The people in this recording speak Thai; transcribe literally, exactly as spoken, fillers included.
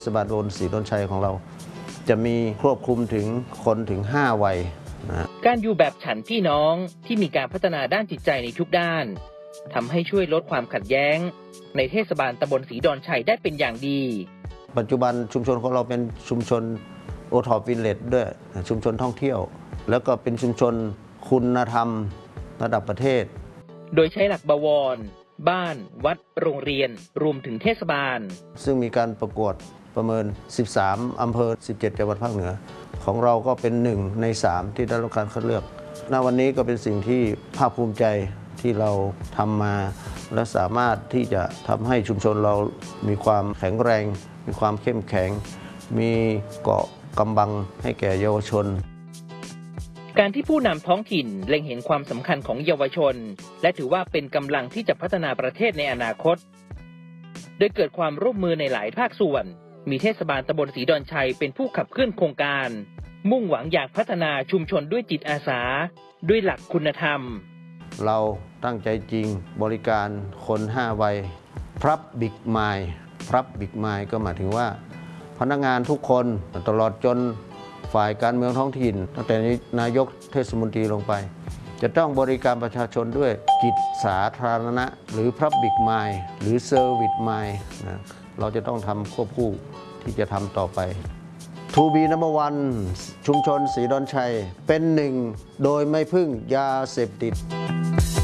เทศบาลตำบลศรีดอนชัยของเราจะมีควบคุมถึงคนถึงห้าวัยนะการอยู่แบบฉันพี่น้องที่มีการพัฒนาด้านจิตใจในทุกด้านทำให้ช่วยลดความขัดแย้งในเทศบาลตำบลศรีดอนชัยได้เป็นอย่างดีปัจจุบันชุมชนของเราเป็นชุมชนโอท็อปวิลเลจด้วยชุมชนท่องเที่ยวแล้วก็เป็นชุมชนคุณธรรมระดับประเทศโดยใช้หลักบวรบ้านวัดโรงเรียนรวมถึงเทศบาลซึ่งมีการประกวดประเมินสิบสามอำเภอสิบเจ็ดจังหวัดภาคเหนือของเราก็เป็นหนึ่งในสามที่ได้รับการคัดเลือกณวันนี้ก็เป็นสิ่งที่ภาคภูมิใจที่เราทำมาและสามารถที่จะทำให้ชุมชนเรามีความแข็งแรงมีความเข้มแข็งมีเกราะกำบังให้แก่เยาวชนการที่ผู้นำท้องถิ่นเล็งเห็นความสำคัญของเยาวชนและถือว่าเป็นกำลังที่จะพัฒนาประเทศในอนาคตโดยเกิดความร่วมมือในหลายภาคส่วนมีเทศบาลตำบลศรีดอนชัยเป็นผู้ขับเคลื่อนโครงการมุ่งหวังอยากพัฒนาชุมชนด้วยจิตอาสาด้วยหลักคุณธรรมเราตั้งใจจริงบริการคนห้าวัยพรับบิ๊กไมล์พรับบิ๊กไมล์ก็หมายถึงว่าพนักงานทุกคนตลอดจนฝ่ายการเมืองท้องถิ่นตั้งแต่นายกเทศมนตรีลงไปจะต้องบริการประชาชนด้วยจิตสาธารณะหรือ Public Mind หรือ Service Mind นะเราจะต้องทำควบคู่ที่จะทำต่อไป To be number one ชุมชนศรีดอนชัยเป็นหนึ่งโดยไม่พึ่งยาเสพติด